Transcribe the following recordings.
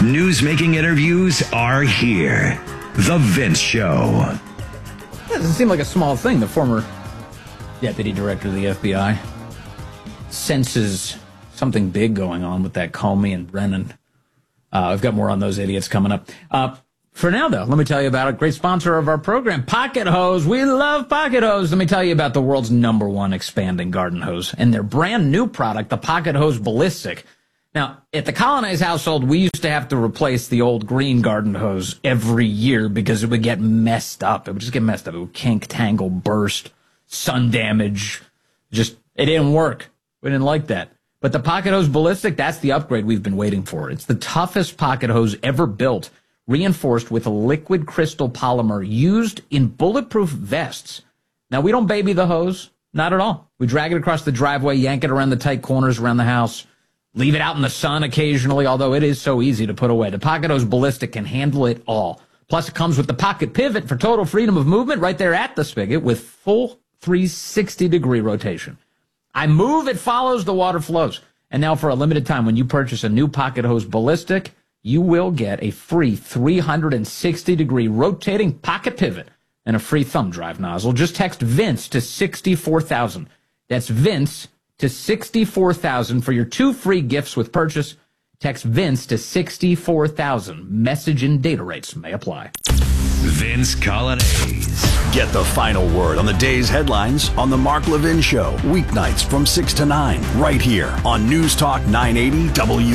News-making interviews are here. The Vince Show. That doesn't seem like a small thing. The former deputy director of the FBI senses something big going on with that Comey and Brennan. I've got more on those idiots coming up. For now, though, let me tell you about a great sponsor of our program, Pocket Hose. We love Pocket Hose. Let me tell you about the world's #1 expanding garden hose and their brand new product, the Pocket Hose Ballistic. Now, at the colonized household, we used to have to replace the old green garden hose every year because it would get messed up. It would just get messed up. It would kink, tangle, burst, sun damage. It didn't work. We didn't like that. But the Pocket Hose Ballistic, that's the upgrade we've been waiting for. It's the toughest pocket hose ever built, reinforced with a liquid crystal polymer used in bulletproof vests. Now, we don't baby the hose. Not at all. We drag it across the driveway, yank it around the tight corners around the house, leave it out in the sun occasionally, although it is so easy to put away. The Pocket Hose Ballistic can handle it all. Plus, it comes with the pocket pivot for total freedom of movement right there at the spigot with full 360-degree rotation. I move, it follows, the water flows. And now for a limited time, when you purchase a new Pocket Hose Ballistic, you will get a free 360-degree rotating pocket pivot and a free thumb drive nozzle. Just text Vince to 64,000. That's Vince to 64,000 for your 2 free gifts with purchase. Text Vince to 64,000. Message and data rates may apply. Vince Coglianese. Get the final word on the day's headlines on The Mark Levin Show. Weeknights from 6 to 9, right here on News Talk 980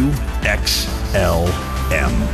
WXLM.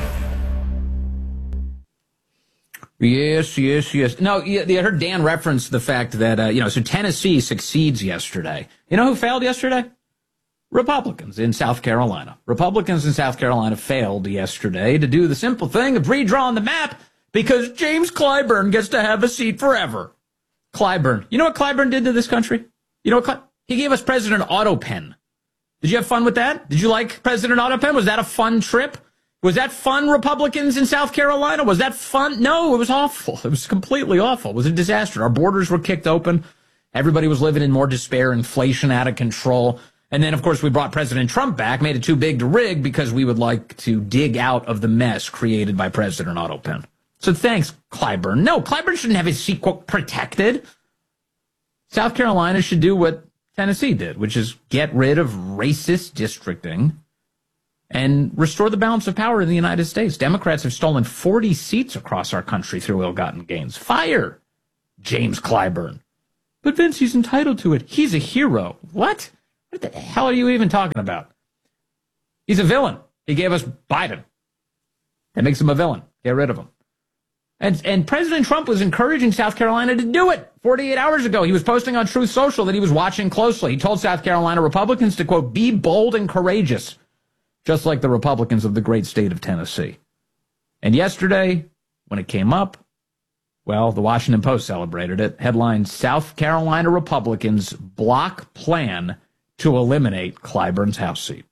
Yes. No, I heard Dan reference the fact that, so Tennessee succeeds yesterday. You know who failed yesterday? Republicans in South Carolina. Republicans in South Carolina failed yesterday to do the simple thing of redrawing the map because James Clyburn gets to have a seat forever. Clyburn. You know what Clyburn did to this country? You know what? He gave us President Autopen. Did you have fun with that? Did you like President Autopen? Was that a fun trip? Was that fun, Republicans in South Carolina? Was that fun? No, it was awful. It was completely awful. It was a disaster. Our borders were kicked open. Everybody was living in more despair, inflation out of control. And then, of course, we brought President Trump back, made it too big to rig because we would like to dig out of the mess created by President Autopen. So thanks, Clyburn. No, Clyburn shouldn't have his seat, quote, protected. South Carolina should do what Tennessee did, which is get rid of racist districting and restore the balance of power in the United States. Democrats have stolen 40 seats across our country through ill-gotten gains. Fire James Clyburn. But Vince, he's entitled to it. He's a hero. What? What the hell are you even talking about? He's a villain. He gave us Biden. That makes him a villain. Get rid of him. And President Trump was encouraging South Carolina to do it 48 hours ago. He was posting on Truth Social that he was watching closely. He told South Carolina Republicans to, quote, be bold and courageous, just like the Republicans of the great state of Tennessee. And yesterday, when it came up, well, the Washington Post celebrated it. Headline, South Carolina Republicans block plan to eliminate Clyburn's House seat.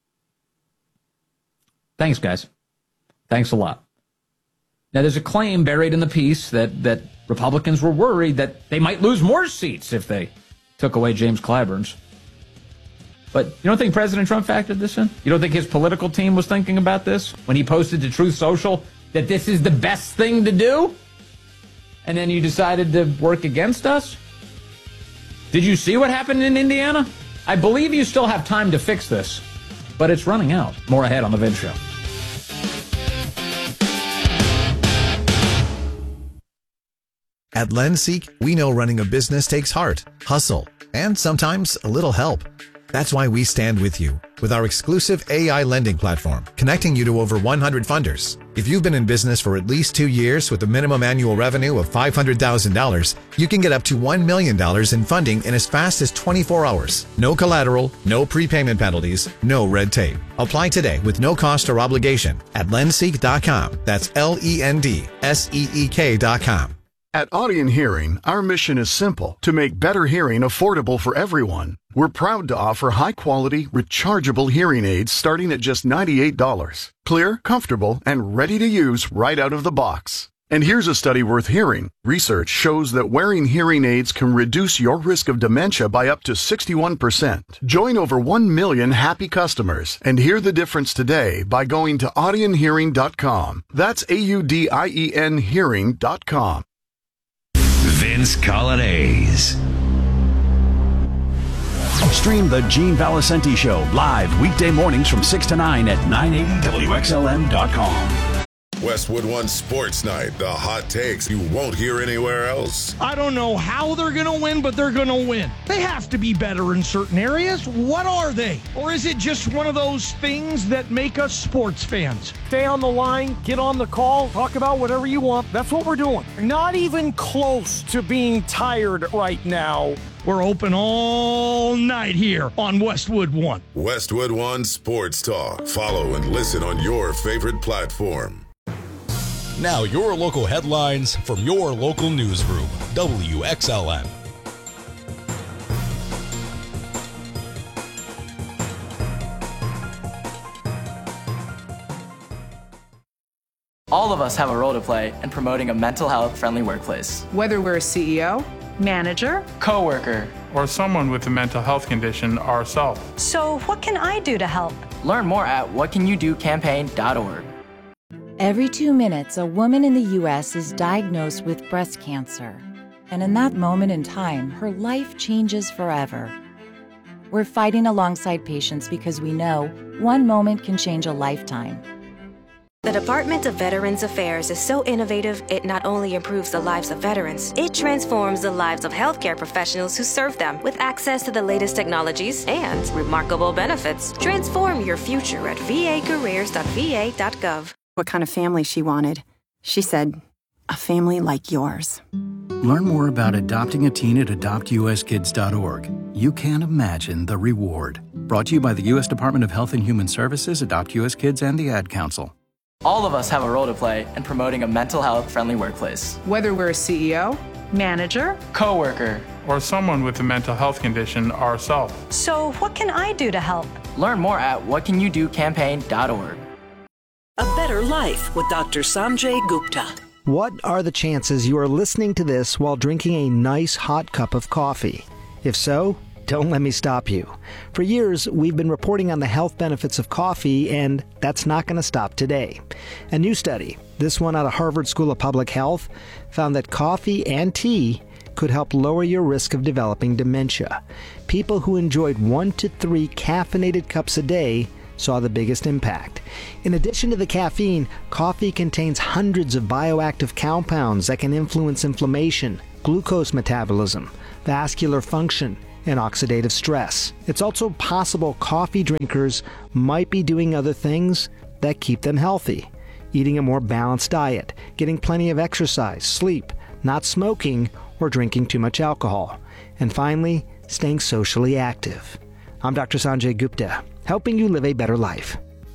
Thanks, guys. Thanks a lot. Now, there's a claim buried in the piece that Republicans were worried that they might lose more seats if they took away James Clyburn's. But you don't think President Trump factored this in? You don't think his political team was thinking about this when he posted to Truth Social that this is the best thing to do? And then you decided to work against us? Did you see what happened in Indiana? I believe you still have time to fix this, but it's running out. More ahead on The Vince Show. At LendSeek, we know running a business takes heart, hustle, and sometimes a little help. That's why we stand with you with our exclusive AI lending platform, connecting you to over 100 funders. If you've been in business for at least 2 years with a minimum annual revenue of $500,000, you can get up to $1 million in funding in as fast as 24 hours. No collateral, no prepayment penalties, no red tape. Apply today with no cost or obligation at lendseek.com. That's LENDSEEK.com. At Audien Hearing, our mission is simple: to make better hearing affordable for everyone. We're proud to offer high-quality, rechargeable hearing aids starting at just $98. Clear, comfortable, and ready to use right out of the box. And here's a study worth hearing. Research shows that wearing hearing aids can reduce your risk of dementia by up to 61%. Join over 1 million happy customers and hear the difference today by going to audionhearing.com. That's AUDIEN hearing.com. Vince Colonnese. Stream the Gene Valicenti Show live weekday mornings from 6 to 9 at 980WXLM.com. Westwood One Sports Night, the hot takes you won't hear anywhere else. I don't know how they're going to win, but they're going to win. They have to be better in certain areas. What are they? Or is it just one of those things that make us sports fans? Stay on the line, get on the call, talk about whatever you want. That's what we're doing. Not even close to being tired right now. We're open all night here on Westwood One. Westwood One Sports Talk. Follow and listen on your favorite platform. Now your local headlines from your local newsroom, WXLM. All of us have a role to play in promoting a mental health friendly workplace. Whether we're a CEO, manager, coworker, or someone with a mental health condition ourselves. So what can I do to help? Learn more at whatcanyoudocampaign.org. Every 2 minutes, a woman in the U.S. is diagnosed with breast cancer. And in that moment in time, her life changes forever. We're fighting alongside patients because we know one moment can change a lifetime. The Department of Veterans Affairs is so innovative, it not only improves the lives of veterans, it transforms the lives of healthcare professionals who serve them with access to the latest technologies and remarkable benefits. Transform your future at vacareers.va.gov. What kind of family she wanted. She said, a family like yours. Learn more about adopting a teen at adoptuskids.org. You can't imagine the reward. Brought to you by the U.S. Department of Health and Human Services, Adopt U.S. Kids, and the Ad Council. All of us have a role to play in promoting a mental health friendly workplace. Whether we're a CEO, manager, coworker, or someone with a mental health condition ourselves. So what can I do to help? Learn more at whatcanyoudocampaign.org. A Better Life with Dr. Sanjay Gupta. What are the chances you are listening to this while drinking a nice hot cup of coffee? If so, don't let me stop you. For years, we've been reporting on the health benefits of coffee, and that's not going to stop today. A new study, this one out of Harvard School of Public Health, found that coffee and tea could help lower your risk of developing dementia. People who enjoyed 1 to 3 caffeinated cups a day saw the biggest impact. In addition to the caffeine, coffee contains hundreds of bioactive compounds that can influence inflammation, glucose metabolism, vascular function, and oxidative stress. It's also possible coffee drinkers might be doing other things that keep them healthy. Eating a more balanced diet, getting plenty of exercise, sleep, not smoking, or drinking too much alcohol. And finally, staying socially active. I'm Dr. Sanjay Gupta, helping you live a better life.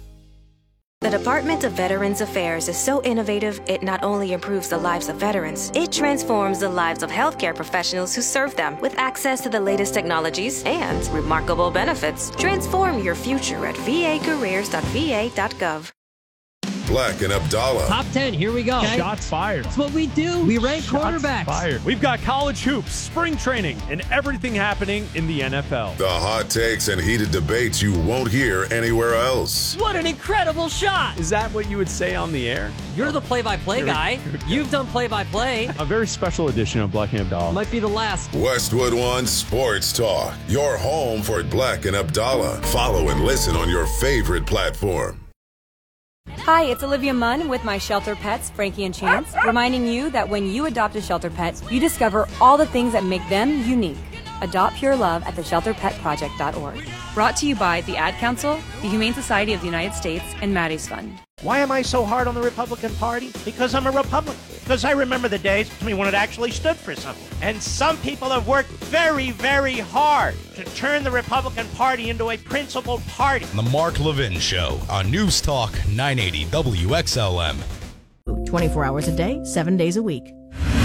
The Department of Veterans Affairs is so innovative, it not only improves the lives of veterans, it transforms the lives of healthcare professionals who serve them with access to the latest technologies and remarkable benefits. Transform your future at vacareers.va.gov. Black and Abdallah. Top 10, here we go. Okay. Shots fired. That's what we do. We rank quarterbacks. Fired. We've got college hoops, spring training, and everything happening in the NFL. The hot takes and heated debates you won't hear anywhere else. What an incredible shot. Is that what you would say on the air? You're the play-by-play guy. You've done play-by-play. A very special edition of Black and Abdallah. Might be the last. Westwood One Sports Talk. Your home for Black and Abdallah. Follow and listen on your favorite platform. Hi, it's Olivia Munn with my shelter pets, Frankie and Chance, reminding you that when you adopt a shelter pet, you discover all the things that make them unique. Adopt pure love at theshelterpetproject.org. Brought to you by the Ad Council, the Humane Society of the United States, and Maddie's Fund. Why am I so hard on the Republican Party? Because I'm a Republican. Because I remember the days when it actually stood for something. And some people have worked very, very hard to turn the Republican Party into a principled party. The Mark Levin Show on News Talk 980 WXLM. 24 hours a day, 7 days a week.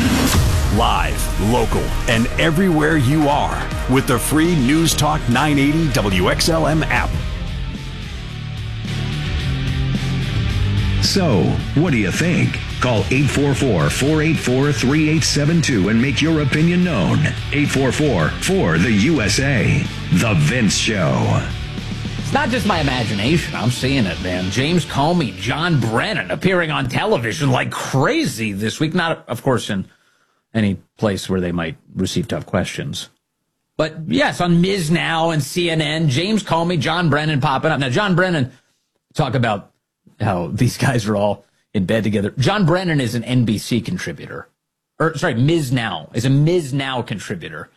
Live, local, and everywhere you are with the free News Talk 980 WXLM app. So, what do you think? Call 844-484-3872 and make your opinion known. 844-4-the-USA. The Vince Show. It's not just my imagination. I'm seeing it, man. James Comey, John Brennan appearing on television like crazy this week. Not, of course, in any place where they might receive tough questions. But, yes, on Ms. Now and CNN, James Comey, John Brennan popping up. Now, John Brennan, talk about how these guys are all in bed together. John Brennan is an NBC contributor. Ms. Now is a Ms. Now contributor.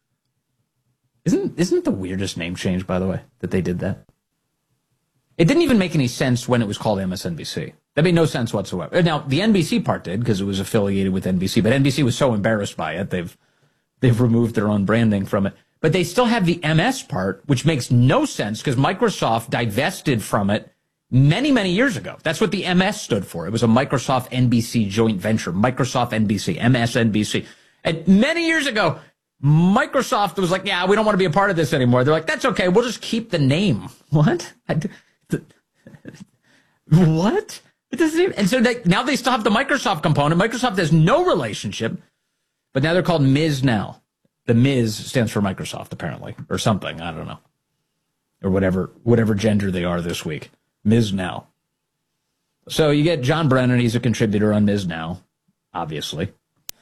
Isn't the weirdest name change, by the way, that they did that? It didn't even make any sense when it was called MSNBC. That made no sense whatsoever. Now, the NBC part did, because it was affiliated with NBC, but NBC was so embarrassed by it, they've removed their own branding from it. But they still have the MS part, which makes no sense, because Microsoft divested from it many, many years ago. That's what the MS stood for. It was a Microsoft NBC joint venture. Microsoft NBC, MSNBC. And many years ago, Microsoft was like, yeah, we don't want to be a part of this anymore. They're like, that's okay. We'll just keep the name. What? What? It doesn't even, and so now they still have the Microsoft component. Microsoft has no relationship, but now they're called Ms. Now. The Ms. stands for Microsoft, apparently, or something. I don't know. Or whatever gender they are this week. Ms. Now. So you get John Brennan. He's a contributor on Ms. Now, obviously.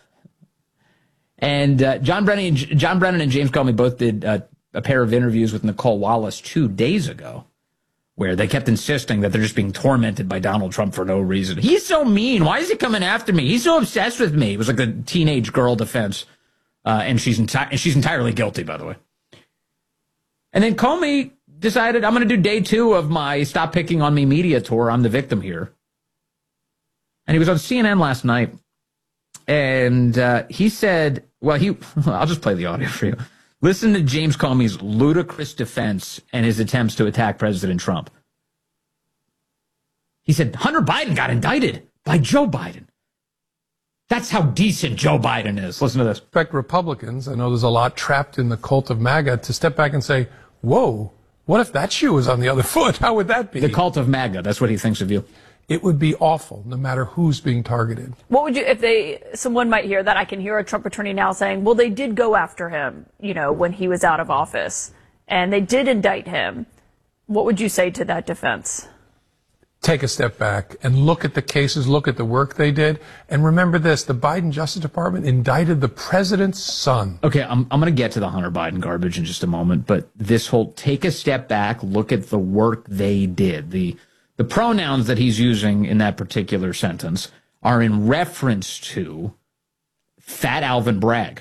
And John Brennan and James Comey both did a pair of interviews with Nicole Wallace 2 days ago, where they kept insisting that they're just being tormented by Donald Trump for no reason. He's so mean. Why is he coming after me? He's so obsessed with me. It was like a teenage girl defense. And she's entirely guilty, by the way. And then Comey decided, I'm going to do day 2 of my Stop Picking on Me media tour. I'm the victim here. And he was on CNN last night. And he said, I'll just play the audio for you. Listen to James Comey's ludicrous defense and his attempts to attack President Trump. He said, Hunter Biden got indicted by Joe Biden. That's how decent Joe Biden is. Listen to this. Expect Republicans, I know there's a lot trapped in the cult of MAGA, to step back and say, whoa, what if that shoe was on the other foot? How would that be? The cult of MAGA, that's what he thinks of you. It would be awful, no matter who's being targeted. What would you, someone might hear that, I can hear a Trump attorney now saying, well, they did go after him, when he was out of office, and they did indict him. What would you say to that defense? Take a step back and look at the cases, look at the work they did, and remember this, the Biden Justice Department indicted the president's son. Okay, I'm going to get to the Hunter Biden garbage in just a moment, but this whole take a step back, look at the work they did, the pronouns that he's using in that particular sentence are in reference to Fat Alvin Bragg,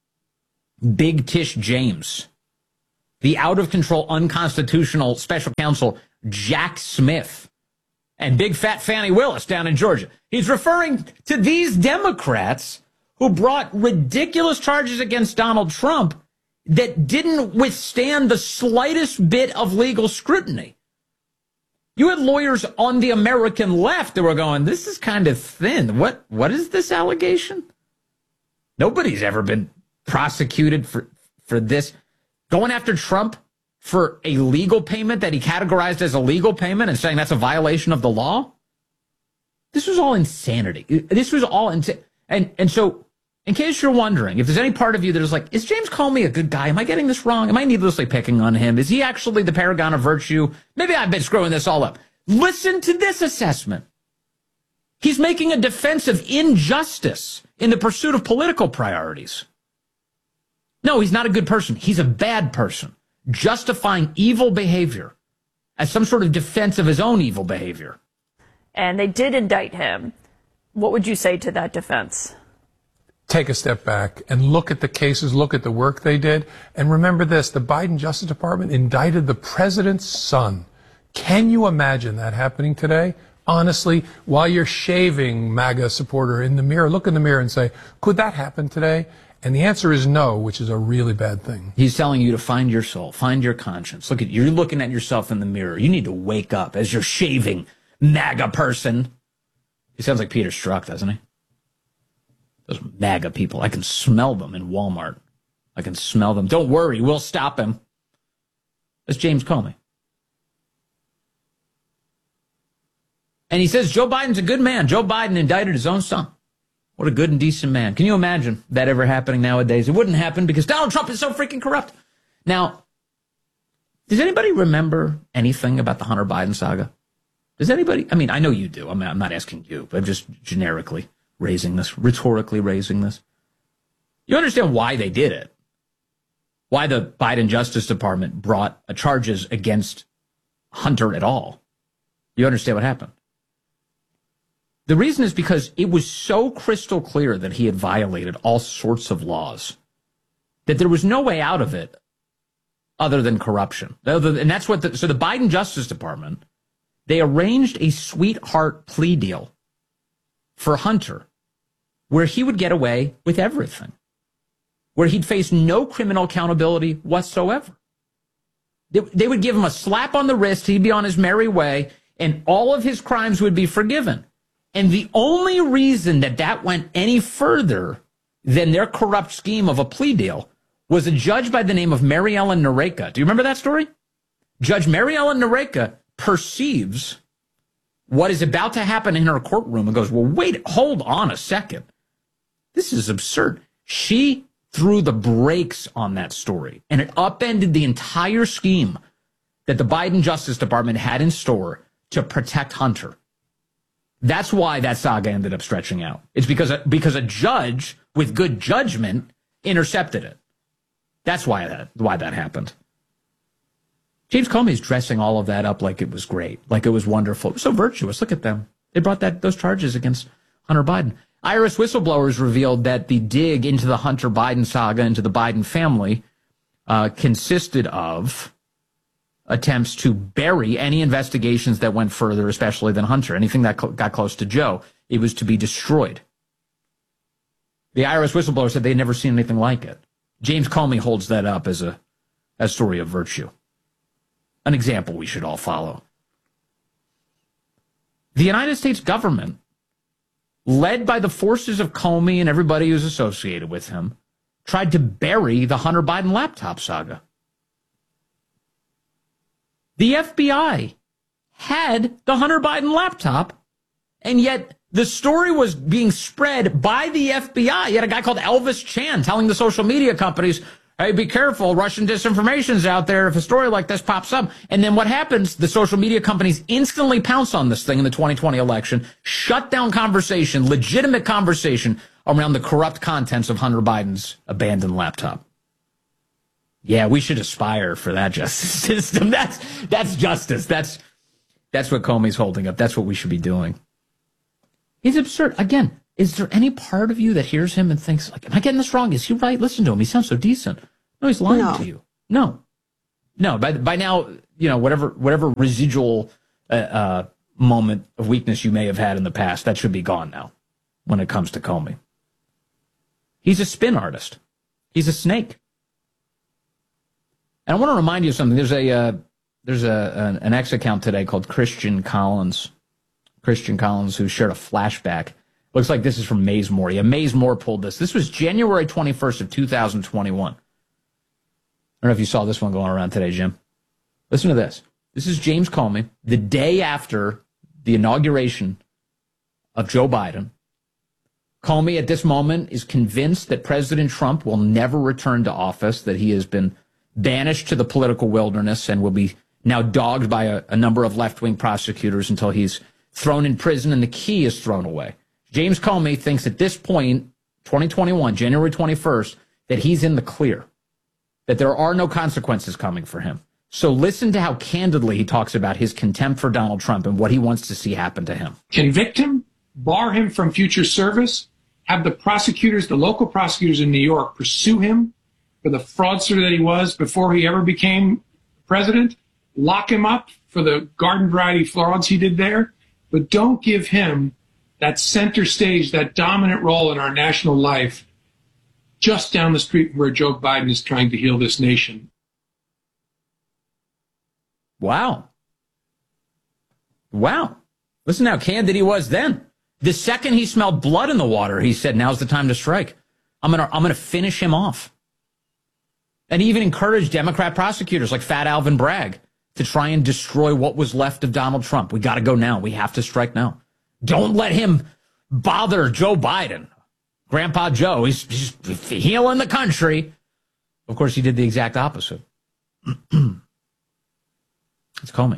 Big Tish James, the out-of-control, unconstitutional special counsel Jack Smith, and Big Fat Fannie Willis down in Georgia. He's referring to these Democrats who brought ridiculous charges against Donald Trump that didn't withstand the slightest bit of legal scrutiny. You had lawyers on the American left that were going, this is kind of thin. What is this allegation? Nobody's ever been prosecuted for this. Going after Trump for a legal payment that he categorized as a legal payment and saying that's a violation of the law? This was all insanity. This was all insane. And so, in case you're wondering, if there's any part of you that is like, is James Comey a good guy? Am I getting this wrong? Am I needlessly picking on him? Is he actually the paragon of virtue? Maybe I've been screwing this all up. Listen to this assessment. He's making a defense of injustice in the pursuit of political priorities. No, he's not a good person. He's a bad person, justifying evil behavior as some sort of defense of his own evil behavior. And they did indict him. What would you say to that defense? Take a step back and look at the cases, look at the work they did. And remember this, the Biden Justice Department indicted the president's son. Can you imagine that happening today? Honestly, while you're shaving MAGA supporter in the mirror, look in the mirror and say, could that happen today? And the answer is no, which is a really bad thing. He's telling you to find your soul, find your conscience. Look, you're looking at yourself in the mirror. You need to wake up as you're shaving, MAGA person. He sounds like Peter Strzok, doesn't he? Those MAGA people. I can smell them in Walmart. I can smell them. Don't worry, we'll stop him. That's James Comey. And he says Joe Biden's a good man. Joe Biden indicted his own son. What a good and decent man. Can you imagine that ever happening nowadays? It wouldn't happen because Donald Trump is so freaking corrupt. Now, does anybody remember anything about the Hunter Biden saga? Does anybody? I mean, I know you do. I'm not asking you, but I'm just generically raising this, rhetorically raising this. You understand why they did it. Why the Biden Justice Department brought charges against Hunter at all. You understand what happened. The reason is because it was so crystal clear that he had violated all sorts of laws that there was no way out of it other than corruption. And that's what so the Biden Justice Department, they arranged a sweetheart plea deal for Hunter where he would get away with everything, where he'd face no criminal accountability whatsoever. They would give him a slap on the wrist, he'd be on his merry way, and all of his crimes would be forgiven. And the only reason that went any further than their corrupt scheme of a plea deal was a judge by the name of Mary Ellen Noreika. Do you remember that story? Judge Mary Ellen Noreika perceives what is about to happen in her courtroom and goes, well, wait, hold on a second. This is absurd. She threw the brakes on that story, and it upended the entire scheme that the Biden Justice Department had in store to protect Hunter. That's why that saga ended up stretching out. It's because a judge with good judgment intercepted it. That's why that happened. James Comey's dressing all of that up like it was great, like it was wonderful. It was so virtuous. Look at them. They brought those charges against Hunter Biden. IRS whistleblowers revealed that the dig into the Hunter Biden saga, into the Biden family, consisted of attempts to bury any investigations that went further, especially than Hunter. Anything that got close to Joe, it was to be destroyed. The IRS whistleblower said they'd never seen anything like it. James Comey holds that up as a story of virtue. An example we should all follow. The United States government, led by the forces of Comey and everybody who's associated with him, tried to bury the Hunter Biden laptop saga. The FBI had the Hunter Biden laptop, and yet the story was being spread by the FBI. You had a guy called Elvis Chan telling the social media companies, hey, be careful, Russian disinformation's out there if a story like this pops up. And then what happens, the social media companies instantly pounce on this thing in the 2020 election, shut down conversation, legitimate conversation around the corrupt contents of Hunter Biden's abandoned laptop. Yeah, we should aspire for that justice system. That's justice. That's what Comey's holding up. That's what we should be doing. He's absurd. Again, is there any part of you that hears him and thinks, like, am I getting this wrong? Is he right? Listen to him. He sounds so decent. No, he's lying to you. No. By now, whatever residual moment of weakness you may have had in the past, that should be gone now when it comes to Comey. He's a spin artist. He's a snake. And I want to remind you of something. There's an X account today called Christian Collins. Christian Collins, who shared a flashback. Looks like this is from Maze Moore. Yeah, Maze Moore pulled this. This was January 21st of 2021. I don't know if you saw this one going around today, Jim. Listen to this. This is James Comey, the day after the inauguration of Joe Biden. Comey, at this moment, is convinced that President Trump will never return to office, that he has been banished to the political wilderness and will be now dogged by a number of left-wing prosecutors until he's thrown in prison and the key is thrown away. James Comey thinks at this point, 2021, January 21st, that he's in the clear, that there are no consequences coming for him. So listen to how candidly he talks about his contempt for Donald Trump and what he wants to see happen to him. Convict him, bar him from future service, have the prosecutors, the local prosecutors in New York, pursue him for the fraudster that he was before he ever became president, lock him up for the garden variety frauds he did there, but don't give him that center stage, that dominant role in our national life just down the street where Joe Biden is trying to heal this nation. Wow. Listen how candid he was then. The second he smelled blood in the water, he said, now's the time to strike. I'm gonna finish him off. And he even encouraged Democrat prosecutors like Fat Alvin Bragg to try and destroy what was left of Donald Trump. We got to go now. We have to strike now. Don't let him bother Joe Biden. Grandpa Joe, he's healing the country. Of course, he did the exact opposite. It's Comey.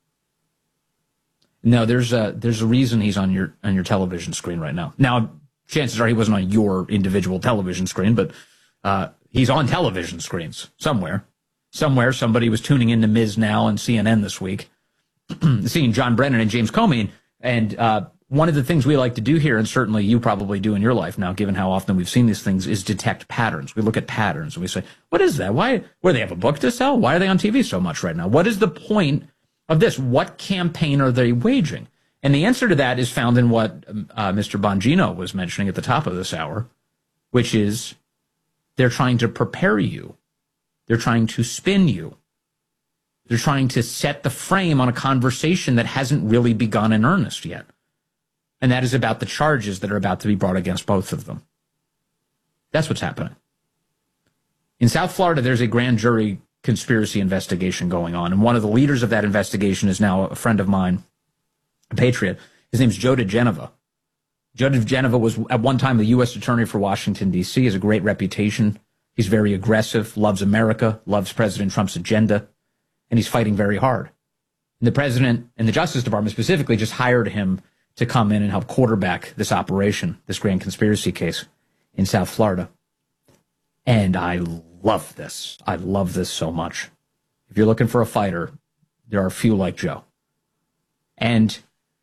No, there's a reason he's on your television screen right now. Now, chances are he wasn't on your individual television screen, but he's on television screens somewhere. Somewhere somebody was tuning into Ms. Now and CNN this week, seeing John Brennan and James Comey. And one of the things we like to do here, and certainly you probably do in your life now, given how often we've seen these things, is detect patterns. We look at patterns and we say, what is that? Why do they have a book to sell? Why are they on TV so much right now? What is the point of this? What campaign are they waging? And the answer to that is found in what Mr. Bongino was mentioning at the top of this hour, which is they're trying to prepare you. They're trying to spin you. They're trying to set the frame on a conversation that hasn't really begun in earnest yet. And that is about the charges that are about to be brought against both of them. That's what's happening. In South Florida, there's a grand jury conspiracy investigation going on. And one of the leaders of that investigation is now a friend of mine, a patriot. His name's Joe DeGenova. Joe DeGenova was at one time the U.S. Attorney for Washington, D.C., has a great reputation. He's very aggressive, loves America, loves President Trump's agenda, and he's fighting very hard. And the president and the Justice Department specifically just hired him to come in and help quarterback this operation, this grand conspiracy case in South Florida. And I love this. I love this so much. If you're looking for a fighter, there are few like Joe. And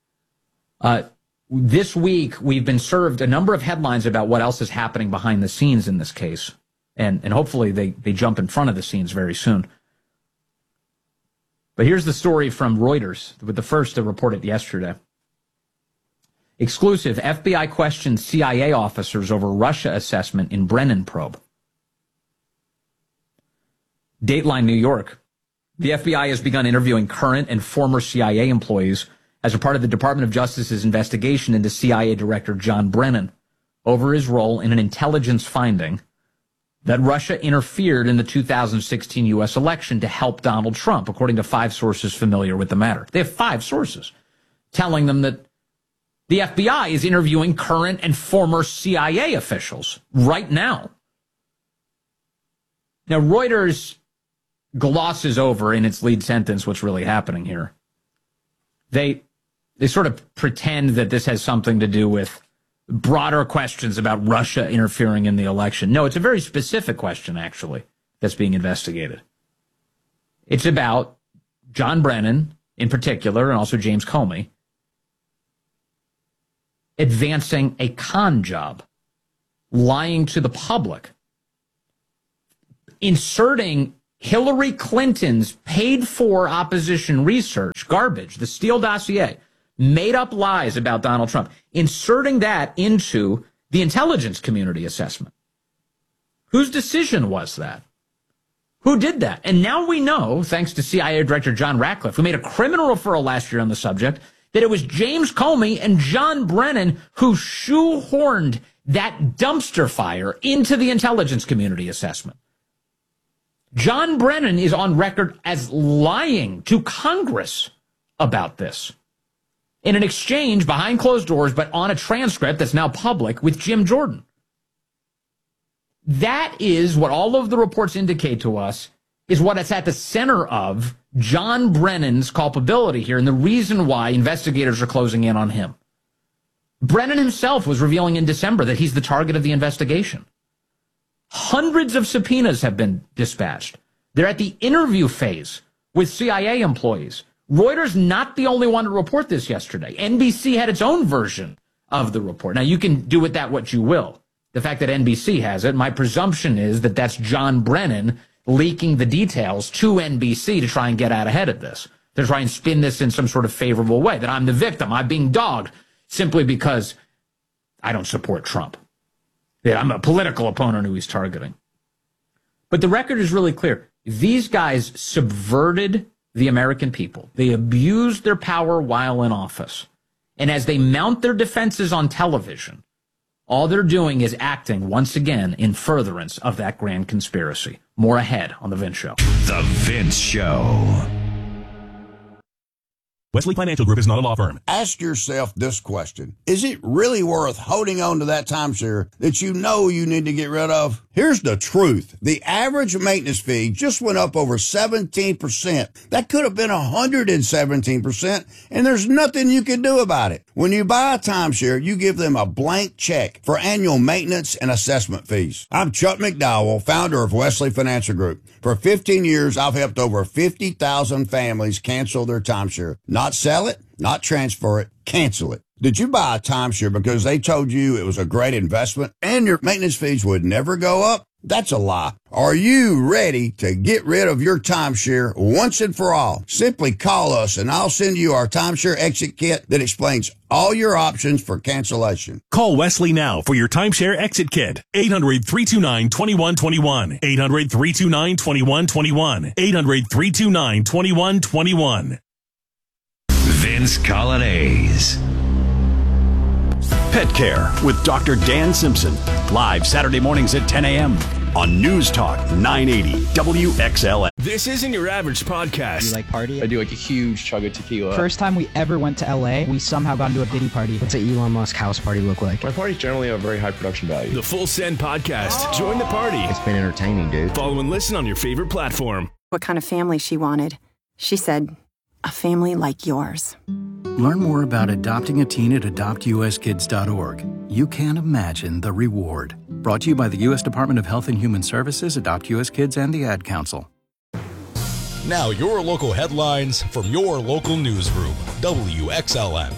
this week, we've been served a number of headlines about what else is happening behind the scenes in this case. And hopefully they jump in front of the scenes very soon. But here's the story from Reuters, with the first to report it yesterday. Exclusive, FBI questions CIA officers over Russia assessment in Brennan probe. Dateline New York. The FBI has begun interviewing current and former CIA employees as a part of the Department of Justice's investigation into CIA Director John Brennan over his role in an intelligence finding that Russia interfered in the 2016 U.S. election to help Donald Trump, according to 5 sources familiar with the matter. They have 5 sources telling them that the FBI is interviewing current and former CIA officials right now. Now, Reuters glosses over in its lead sentence what's really happening here. They sort of pretend that this has something to do with broader questions about Russia interfering in the election. No, it's a very specific question, actually, that's being investigated. It's about John Brennan, in particular, and also James Comey, advancing a con job, lying to the public, inserting Hillary Clinton's paid-for opposition research, garbage, the Steele dossier, made up lies about Donald Trump, inserting that into the intelligence community assessment. Whose decision was that? Who did that? And now we know, thanks to CIA Director John Ratcliffe, who made a criminal referral last year on the subject, that it was James Comey and John Brennan who shoehorned that dumpster fire into the intelligence community assessment. John Brennan is on record as lying to Congress about this in an exchange behind closed doors, but on a transcript that's now public with Jim Jordan. That is what all of the reports indicate to us is what it's at the center of John Brennan's culpability here and the reason why investigators are closing in on him. Brennan himself was revealing in December that he's the target of the investigation. Hundreds of subpoenas have been dispatched. They're at the interview phase with CIA employees. Reuters not the only one to report this yesterday. NBC had its own version of the report. Now, you can do with that what you will. The fact that NBC has it, my presumption is that that's John Brennan leaking the details to NBC to try and get out ahead of this, to try and spin this in some sort of favorable way, that I'm the victim, I'm being dogged, simply because I don't support Trump. Yeah, I'm a political opponent who he's targeting. But the record is really clear. These guys subverted the American people. They abused their power while in office. And as they mount their defenses on television, all they're doing is acting once again in furtherance of that grand conspiracy. More ahead on The Vince Show. The Vince Show. Wesley Financial Group is not a law firm. Ask yourself this question. Is it really worth holding on to that timeshare that you know you need to get rid of? Here's the truth. The average maintenance fee just went up over 17%. That could have been 117%, and there's nothing you can do about it. When you buy a timeshare, you give them a blank check for annual maintenance and assessment fees. I'm Chuck McDowell, founder of Wesley Financial Group. For 15 years, I've helped over 50,000 families cancel their timeshare. Not sell it, not transfer it, cancel it. Did you buy a timeshare because they told you it was a great investment and your maintenance fees would never go up? That's a lie. Are you ready to get rid of your timeshare once and for all? Simply call us and I'll send you our timeshare exit kit that explains all your options for cancellation. Call Wesley now for your timeshare exit kit. 800-329-2121. 800-329-2121. 800-329-2121. Vince Colonnese. Pet Care with Dr. Dan Simpson. Live Saturday mornings at 10 a.m. on News Talk 980 WXLM. This isn't your average podcast. You like party? I do like a huge chug of tequila. First time we ever went to LA, we somehow got into a Diddy party. What's an Elon Musk house party look like? My parties generally have very high production value. The Full Send Podcast. Join the party. It's been entertaining, dude. Follow and listen on your favorite platform. What kind of family she wanted. She said, a family like yours. Learn more about adopting a teen at adoptuskids.org. You can't imagine the reward. Brought to you by the U.S. Department of Health and Human Services, Adopt U.S. Kids, and the Ad Council. Now your local headlines from your local newsroom, WXLM.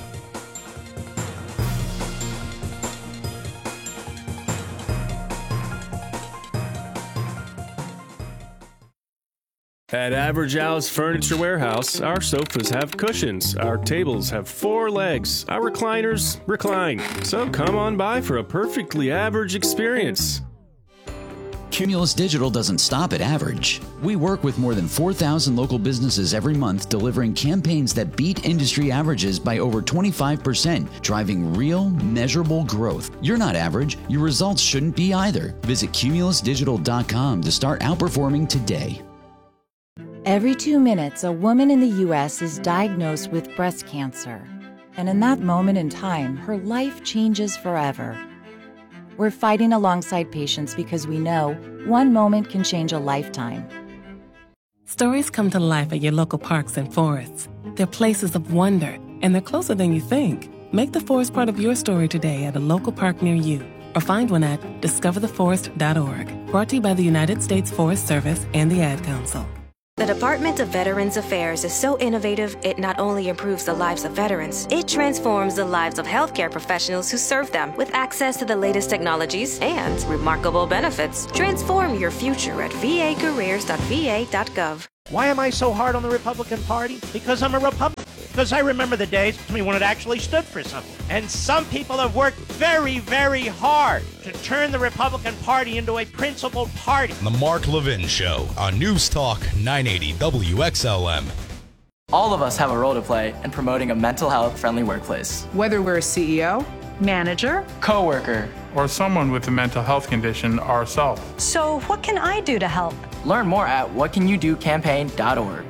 At Average Al's Furniture Warehouse, our sofas have cushions, our tables have 4 legs, our recliners recline. So come on by for a perfectly average experience. Cumulus Digital doesn't stop at average. We work with more than 4,000 local businesses every month, delivering campaigns that beat industry averages by over 25%, driving real, measurable growth. You're not average. Your results shouldn't be either. Visit cumulusdigital.com to start outperforming today. Every 2 minutes, a woman in the U.S. is diagnosed with breast cancer. And in that moment in time, her life changes forever. We're fighting alongside patients because we know one moment can change a lifetime. Stories come to life at your local parks and forests. They're places of wonder, and they're closer than you think. Make the forest part of your story today at a local park near you, or find one at discovertheforest.org. Brought to you by the United States Forest Service and the Ad Council. The Department of Veterans Affairs is so innovative, it not only improves the lives of veterans, it transforms the lives of healthcare professionals who serve them with access to the latest technologies and remarkable benefits. Transform your future at vacareers.va.gov. Why am I so hard on the Republican Party? Because I'm a Republican. Because I remember the days when it actually stood for something. And some people have worked very, very hard to turn the Republican Party into a principled party. The Mark Levin Show on News Talk 980 WXLM. All of us have a role to play in promoting a mental health friendly workplace. Whether we're a CEO, manager, coworker, or someone with a mental health condition ourselves. So what can I do to help? Learn more at whatcanyoudocampaign.org.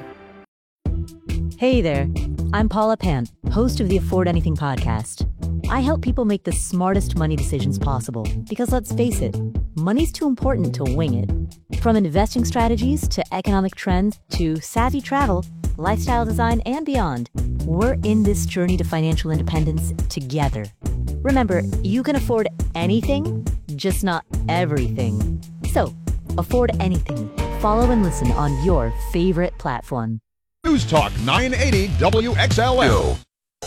Hey there, I'm Paula Pant, host of the Afford Anything podcast. I help people make the smartest money decisions possible because let's face it, money's too important to wing it. From investing strategies to economic trends to savvy travel, lifestyle design, and beyond, we're in this journey to financial independence together. Remember, you can afford anything, just not everything. So, afford anything. Follow and listen on your favorite platform. News Talk 980 WXLM.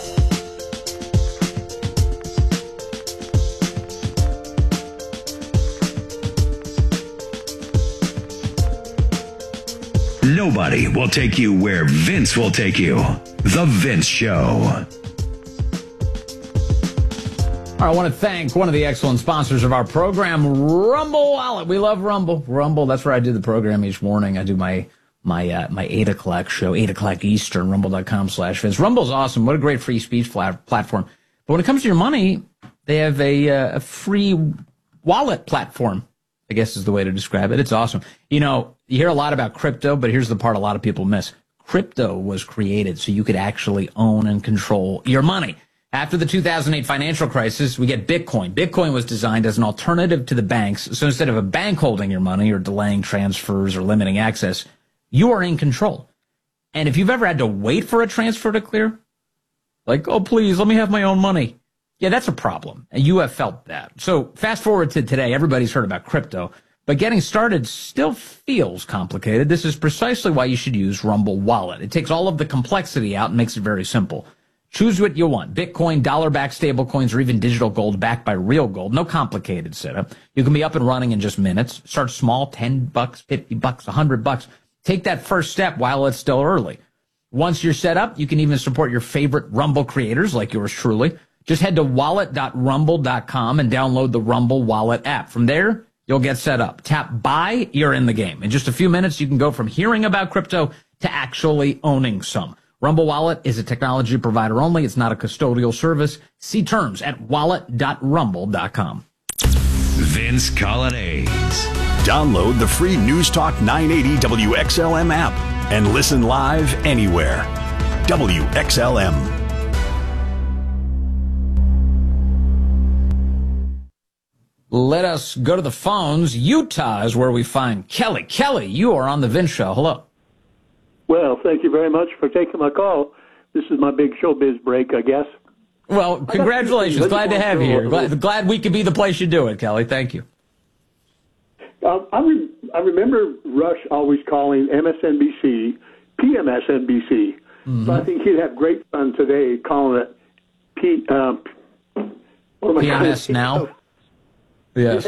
Nobody will take you where Vince will take you. The Vince Show. All right, I want to thank one of the excellent sponsors of our program, Rumble Wallet. We love Rumble. Rumble, that's where I do the program each morning. I do my 8 o'clock show, 8 o'clock Eastern, rumble.com/Vince. Rumble's awesome. What a great free speech platform. But when it comes to your money, they have a free wallet platform, I guess is the way to describe it. It's awesome. You know, you hear a lot about crypto, but here's the part a lot of people miss. Crypto was created so you could actually own and control your money. After the 2008 financial crisis, we get Bitcoin. Bitcoin was designed as an alternative to the banks. So instead of a bank holding your money or delaying transfers or limiting access, you are in control. And if you've ever had to wait for a transfer to clear, like, oh, please, let me have my own money. Yeah, that's a problem. And you have felt that. So fast forward to today, everybody's heard about crypto, but getting started still feels complicated. This is precisely why you should use Rumble Wallet. It takes all of the complexity out and makes it very simple. Choose what you want. Bitcoin, dollar-backed stablecoins, or even digital gold backed by real gold. No complicated setup. You can be up and running in just minutes. Start small, $10, $50, $100. Take that first step while it's still early. Once you're set up, you can even support your favorite Rumble creators like yours truly. Just head to wallet.rumble.com and download the Rumble Wallet app. From there, you'll get set up. Tap buy, you're in the game. In just a few minutes, you can go from hearing about crypto to actually owning some. Rumble Wallet is a technology provider only. It's not a custodial service. See terms at wallet.rumble.com. Vince Colonnese. Download the free News Talk 980 WXLM app and listen live anywhere. WXLM. Let us go to the phones. Utah is where we find Kelly. Kelly, you are on the Vince Show. Hello. Well, thank you very much for taking my call. This is my big showbiz break, I guess. Well, congratulations. Glad to have you here. Glad we could be the place you do it, Kelly. Thank you. I remember Rush always calling MSNBC PMSNBC. Mm-hmm. So I think he'd have great fun today calling it PMS Now. Yes.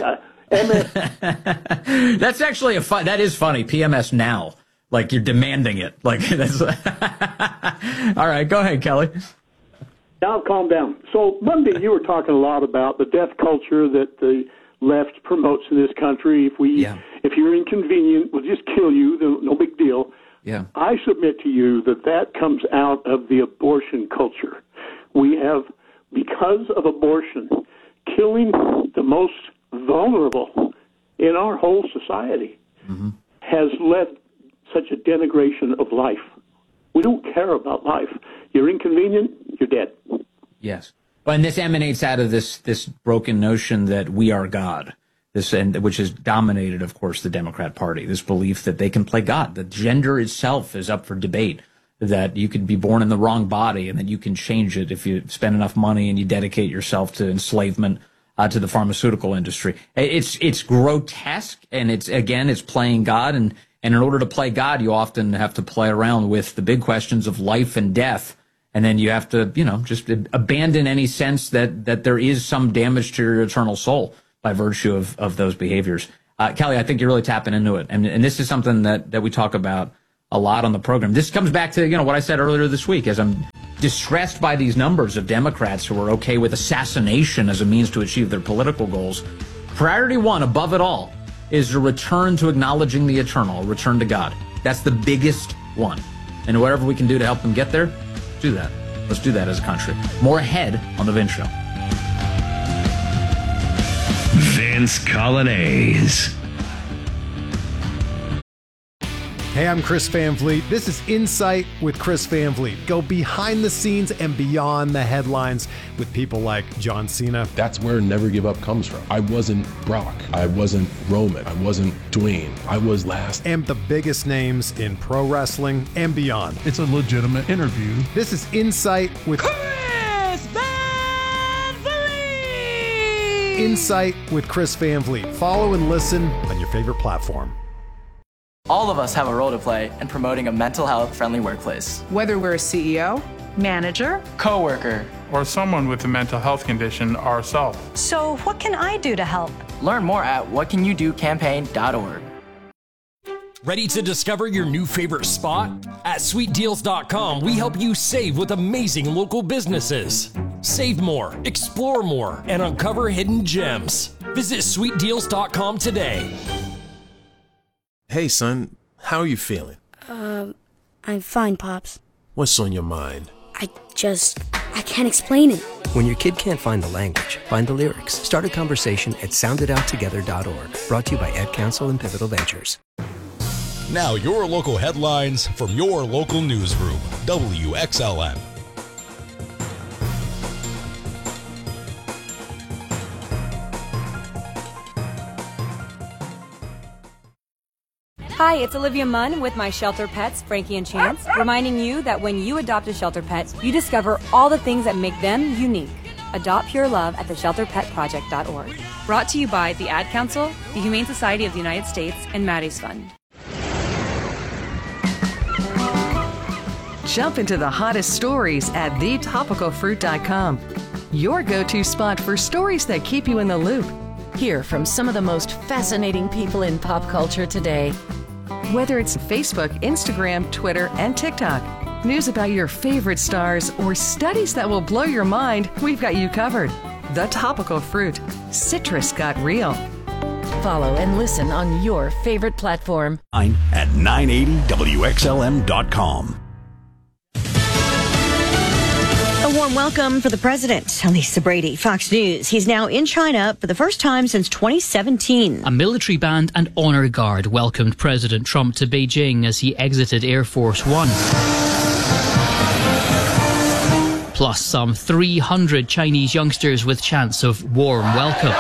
Yeah, that's actually that is funny. PMS Now. Like you're demanding it. Like that's all right, go ahead, Kelly. Now calm down. So Monday you were talking a lot about the death culture that the left promotes in this country. If you're inconvenient, we'll just kill you. No big deal. Yeah. I submit to you that comes out of the abortion culture. We have, because of abortion, killing the most vulnerable in our whole society has led such a denigration of life. We don't care about life. You're inconvenient, you're dead. Yes. And this emanates out of this broken notion that we are God, which has dominated, of course, the Democrat Party, this belief that they can play God, that gender itself is up for debate, that you could be born in the wrong body and that you can change it if you spend enough money and you dedicate yourself to enslavement to the pharmaceutical industry. It's grotesque, and it's playing God, and in order to play God, you often have to play around with the big questions of life and death, and then you have to, just abandon any sense that there is some damage to your eternal soul by virtue of those behaviors. Kelly, I think you're really tapping into it, and this is something that we talk about a lot on the program. This comes back to what I said earlier this week, as I'm distressed by these numbers of Democrats who are okay with assassination as a means to achieve their political goals. Priority one, above it all, is a return to acknowledging the eternal, a return to God. That's the biggest one. And whatever we can do to help them get there, do that. Let's do that as a country. More ahead on The Vince Show. Vince Colonnese. Hey, I'm Chris Van Vliet. This is Insight with Chris Van Vliet. Go behind the scenes and beyond the headlines with people like John Cena. That's where Never Give Up comes from. I wasn't Brock. I wasn't Roman. I wasn't Dwayne. I was last. And the biggest names in pro wrestling and beyond. It's a legitimate interview. This is Insight with Chris Van Vliet. Insight with Chris Van Vliet. Follow and listen on your favorite platform. All of us have a role to play in promoting a mental health-friendly workplace. Whether we're a CEO, manager, coworker, or someone with a mental health condition ourselves. So what can I do to help? Learn more at whatcanyoudocampaign.org. Ready to discover your new favorite spot? At sweetdeals.com, we help you save with amazing local businesses. Save more, explore more, and uncover hidden gems. Visit sweetdeals.com today. Hey, son, how are you feeling? I'm fine, Pops. What's on your mind? I can't explain it. When your kid can't find the language, find the lyrics. Start a conversation at sounditouttogether.org. Brought to you by Ed Council and Pivotal Ventures. Now your local headlines from your local newsroom, WXLM. Hi, it's Olivia Munn with my shelter pets, Frankie and Chance, reminding you that when you adopt a shelter pet, you discover all the things that make them unique. Adopt pure love at theshelterpetproject.org. Brought to you by the Ad Council, the Humane Society of the United States, and Maddie's Fund. Jump into the hottest stories at thetopicalfruit.com. Your go-to spot for stories that keep you in the loop. Hear from some of the most fascinating people in pop culture today. Whether it's Facebook, Instagram, Twitter, and TikTok, news about your favorite stars, or studies that will blow your mind, we've got you covered. The Topical Fruit. Citrus got real. Follow and listen on your favorite platform. At 980WXLM.com. A warm welcome for the president, Lisa Brady, Fox News. He's now in China for the first time since 2017. A military band and honor guard welcomed President Trump to Beijing as he exited Air Force One. Plus some 300 Chinese youngsters with chants of warm welcome.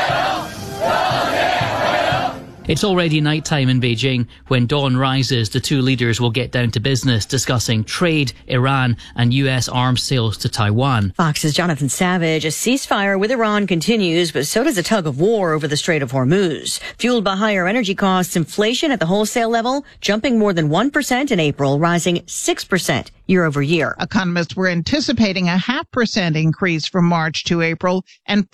It's already nighttime in Beijing. When dawn rises, the two leaders will get down to business discussing trade, Iran, and U.S. arms sales to Taiwan. Fox's Jonathan Savage. A ceasefire with Iran continues, but so does a tug of war over the Strait of Hormuz. Fueled by higher energy costs, inflation at the wholesale level jumping more than 1% in April, rising 6% year over year. Economists were anticipating a 0.5% increase from March to April and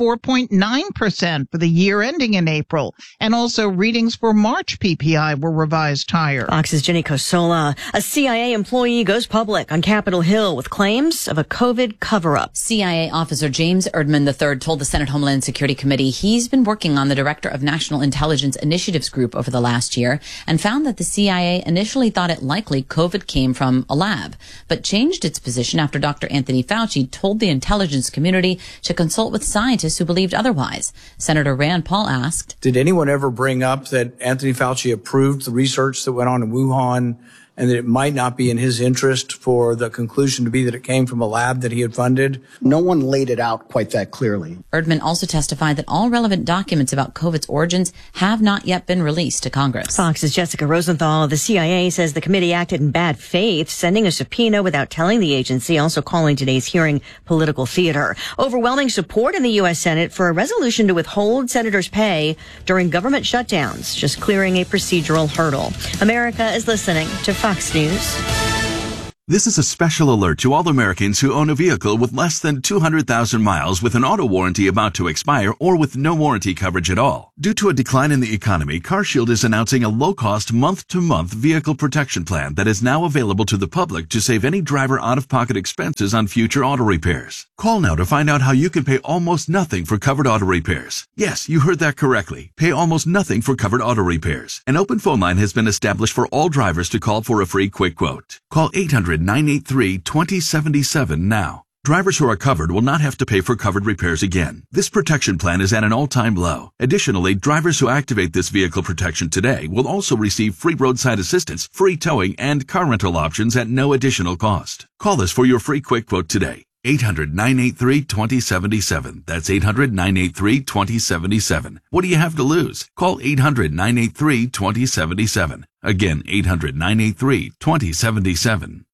4.9% for the year ending in April. And also readings for March PPI were revised higher. Fox's Jenny Cosola. A CIA employee goes public on Capitol Hill with claims of a COVID cover-up. CIA officer James Erdman III told the Senate Homeland Security Committee he's been working on the Director of National Intelligence Initiatives Group over the last year and found that the CIA initially thought it likely COVID came from a lab, but changed its position after Dr. Anthony Fauci told the intelligence community to consult with scientists who believed otherwise. Senator Rand Paul asked, did anyone ever bring up that Anthony Fauci approved the research that went on in Wuhan and that it might not be in his interest for the conclusion to be that it came from a lab that he had funded? No one laid it out quite that clearly. Erdman also testified that all relevant documents about COVID's origins have not yet been released to Congress. Fox's Jessica Rosenthal. The CIA says the committee acted in bad faith, sending a subpoena without telling the agency, also calling today's hearing political theater. Overwhelming support in the U.S. Senate for a resolution to withhold senators' pay during government shutdowns, just clearing a procedural hurdle. America is listening to Fox News. This is a special alert to all Americans who own a vehicle with less than 200,000 miles with an auto warranty about to expire or with no warranty coverage at all. Due to a decline in the economy, CarShield is announcing a low-cost month-to-month vehicle protection plan that is now available to the public to save any driver out-of-pocket expenses on future auto repairs. Call now to find out how you can pay almost nothing for covered auto repairs. Yes, you heard that correctly. Pay almost nothing for covered auto repairs. An open phone line has been established for all drivers to call for a free quick quote. Call 800-983-2077 now. Drivers who are covered will not have to pay for covered repairs again. This protection plan is at an all-time low. Additionally, drivers who activate this vehicle protection today will also receive free roadside assistance, free towing, and car rental options at no additional cost. Call us for your free quick quote today. 800-983-2077. That's 800-983-2077. What do you have to lose? Call 800-983-2077. Again, 800-983-2077.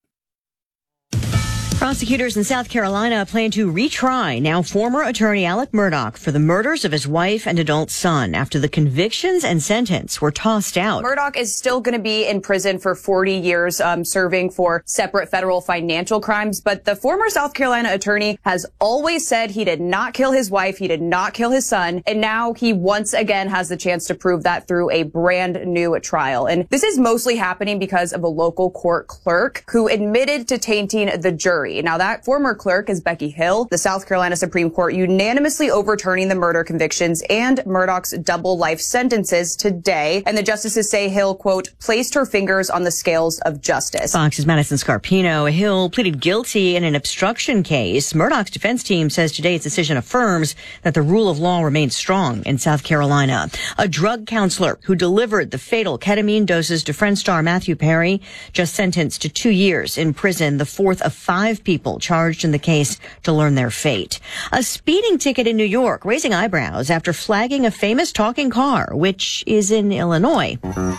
Prosecutors in South Carolina plan to retry now former attorney Alec Murdaugh for the murders of his wife and adult son after the convictions and sentence were tossed out. Murdaugh is still going to be in prison for 40 years, serving for separate federal financial crimes. But the former South Carolina attorney has always said he did not kill his wife, he did not kill his son, and now he once again has the chance to prove that through a brand new trial. And this is mostly happening because of a local court clerk who admitted to tainting the jury. Friday. Now, that former clerk is Becky Hill. The South Carolina Supreme Court unanimously overturning the murder convictions and Murdoch's double life sentences today. And the justices say Hill, quote, placed her fingers on the scales of justice. Fox's Madison Scarpino. Hill pleaded guilty in an obstruction case. Murdoch's defense team says today's decision affirms that the rule of law remains strong in South Carolina. A drug counselor who delivered the fatal ketamine doses to Friend star Matthew Perry just sentenced to 2 years in prison, the fourth of 5 people charged in the case to learn their fate. A speeding ticket in New York raising eyebrows after flagging a famous talking car, which is in Illinois.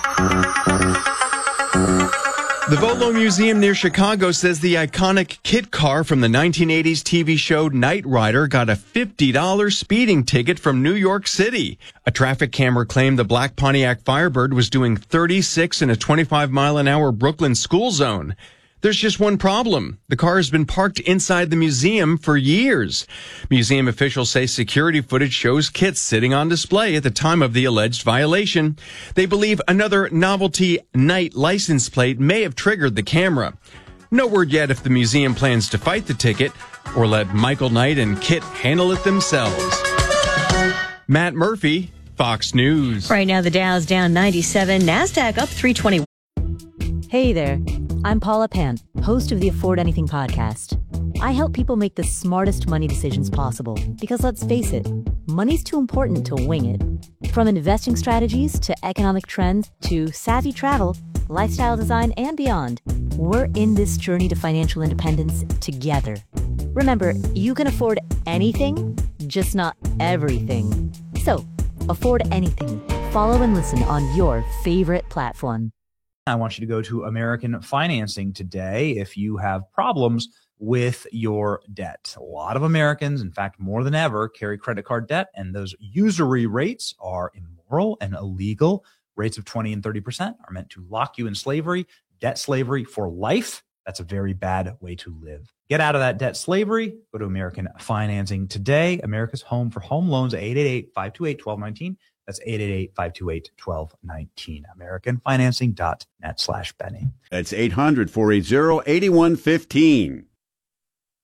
The Volo Museum near Chicago says the iconic kit car from the 1980s TV show Knight Rider got a $50 speeding ticket from New York City. A traffic camera claimed the black Pontiac Firebird was doing 36 in a 25-mile-an-hour Brooklyn school zone. There's just one problem. The car has been parked inside the museum for years. Museum officials say security footage shows kits sitting on display at the time of the alleged violation. They believe another novelty Knight license plate may have triggered the camera. No word yet if the museum plans to fight the ticket or let Michael Knight and Kit handle it themselves. Matt Murphy, Fox News. Right now, the Dow's down 97, NASDAQ up 320. Hey there. I'm Paula Pan, host of the Afford Anything podcast. I help people make the smartest money decisions possible because, let's face it, money's too important to wing it. From investing strategies to economic trends to savvy travel, lifestyle design, and beyond, we're in this journey to financial independence together. Remember, you can afford anything, just not everything. So, afford anything. Follow and listen on your favorite platform. I want you to go to American Financing today if you have problems with your debt. A lot of Americans, in fact, more than ever, carry credit card debt, and those usury rates are immoral and illegal. Rates of 20 and 30% are meant to lock you in slavery, debt slavery for life. That's a very bad way to live. Get out of that debt slavery. Go to American Financing today. America's home for home loans, 888-528-1219. That's 888-528-1219. AmericanFinancing.net/Benny. That's 800-480-8115.